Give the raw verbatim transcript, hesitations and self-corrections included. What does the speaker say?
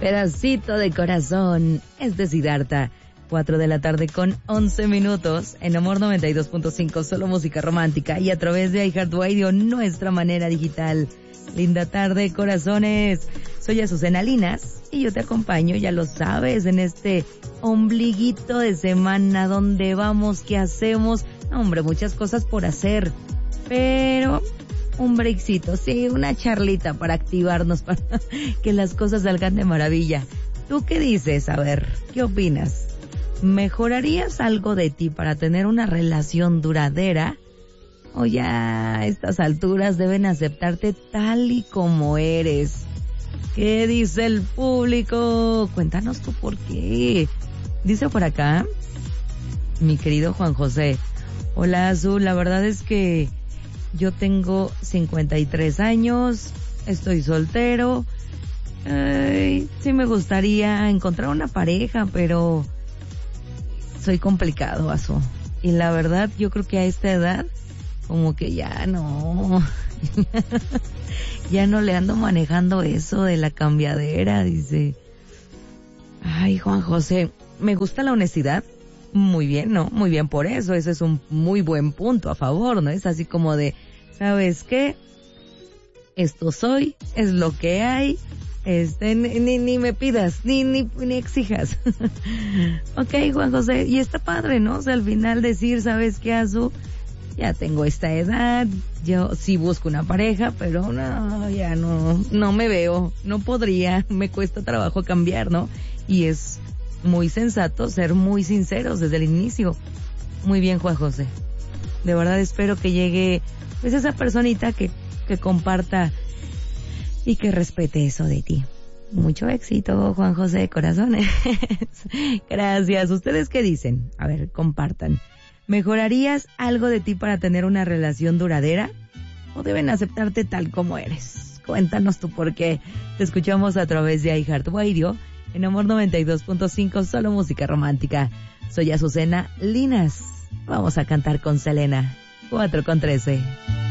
Pedacito de corazón, es de Siddhartha. Cuatro de la tarde con once minutos, en Amor noventa y dos punto cinco, solo música romántica, y a través de iHeartRadio, nuestra manera digital. Linda tarde, corazones. Soy Azucena Linas y yo te acompaño, ya lo sabes, en este ombliguito de semana. ¿Dónde vamos? ¿Qué hacemos? No, hombre, muchas cosas por hacer, pero un breakcito, sí, una charlita para activarnos, para que las cosas salgan de maravilla. ¿Tú qué dices? A ver, ¿qué opinas? ¿Mejorarías algo de ti para tener una relación duradera? ¿O ya a estas alturas deben aceptarte tal y como eres? ¿Qué dice el público? Cuéntanos tú por qué. Dice por acá mi querido Juan José: hola Azul, la verdad es que yo tengo cincuenta y tres años, estoy soltero. Ay, sí me gustaría encontrar una pareja, pero soy complicado, Azul. Y la verdad, yo creo que a esta edad, como que ya no, ya no le ando manejando eso de la cambiadera, dice. Ay, Juan José, me gusta la honestidad. Muy bien, ¿no? Muy bien por eso, ese es un muy buen punto a favor, ¿no? Es así como de, ¿sabes qué? Esto soy, es lo que hay. Este, ni, ni, ni me pidas, ni, ni, ni exijas. Ok, Juan José, y está padre, ¿no? O sea, al final decir, ¿sabes qué, Azu? Ya tengo esta edad, yo sí busco una pareja, pero no, ya no, no me veo, no podría, me cuesta trabajo cambiar, ¿no? Y es muy sensato ser muy sinceros desde el inicio. Muy bien, Juan José. De verdad espero que llegue, pues, esa personita que, que comparta y que respete eso de ti. Mucho éxito, Juan José, corazones. Gracias. ¿Ustedes qué dicen? A ver, compartan. ¿Mejorarías algo de ti para tener una relación duradera? ¿O deben aceptarte tal como eres? Cuéntanos tú por qué. Te escuchamos a través de iHeartRadio, en Amor noventa y dos punto cinco, solo música romántica. Soy Azucena Linas. Vamos a cantar con Selena. cuatro con trece.